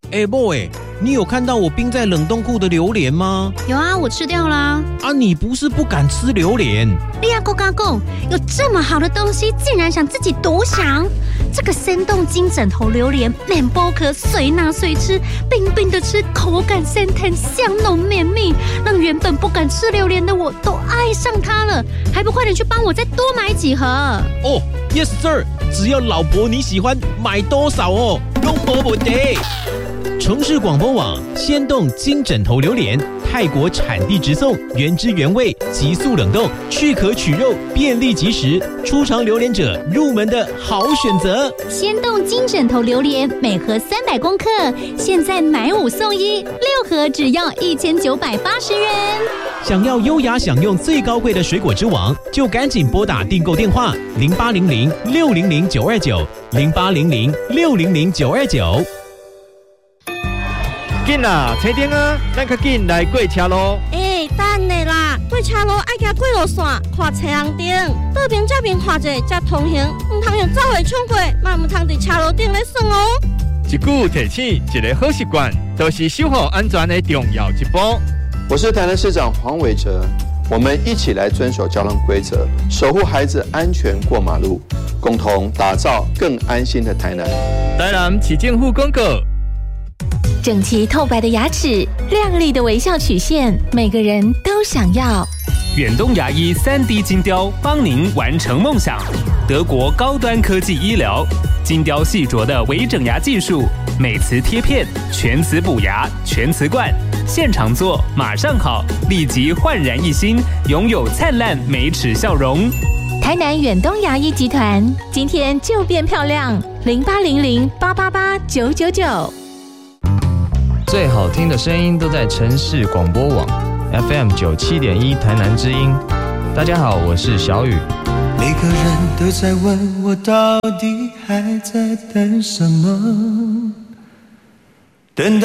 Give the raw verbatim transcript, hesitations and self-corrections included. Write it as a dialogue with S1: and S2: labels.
S1: 哎、欸、boy， 你有看到我冰在冷冻库的榴莲吗？
S2: 有啊，我吃掉啦。
S1: 啊，你不是不敢吃榴莲？
S2: 利亚够嘎够，有这么好的东西，竟然想自己独享？这个生动金枕头榴莲，面包壳随拿随吃，冰冰的吃，口感鲜甜，香浓绵密，让原本不敢吃榴莲的我都爱上它了。还不快点去帮我再多买几盒？
S1: 哦 ，Yes sir， 只要老婆你喜欢，买多少哦，都没问题。城市广播网鲜冻金枕头榴莲，泰国产地直送，原汁原味，急速冷冻，去壳取肉，便利即食，初尝榴莲者入门的好选择。
S2: 鲜冻金枕头榴莲每盒三百公克，现在买五送一，六盒只要一千九百八十元。
S1: 想要优雅享用最高贵的水果之王，就赶紧拨打订购电话零八零零六零零九二九零八零零六零零九二九。
S3: 紧啦，车顶啊，咱较紧来过车路。
S4: 哎，等下啦，过车路爱行过路线，看车红灯，倒边这边看者才通行，唔通用走回冲过，嘛唔通伫车路顶咧耍哦。
S3: 一句提醒，一个好习惯，都是守护安全的重要一步。
S5: 我是台南市长黄伟哲，我们一起来遵守交通规则，守护孩子安全过马路，共同打造更安心的台南。
S3: 台南市政府广告。
S6: 整齐透白的牙齿，亮丽的微笑曲线，每个人都想要。
S7: 远东牙医 三 D 金雕帮您完成梦想。德国高端科技医疗，金雕细琢的微整牙技术，美瓷贴片，全瓷补牙，全瓷冠，现场做马上好，立即焕然一新，拥有灿烂美齿笑容。
S6: 台南远东牙医集团，今天就变漂亮，零八零零八八八九九九。
S8: 最好听的声音都在城市广播网 F M 九七点一台南之音。大家好，我是小雨。
S9: 每个人都在问我到底还在等什么，等到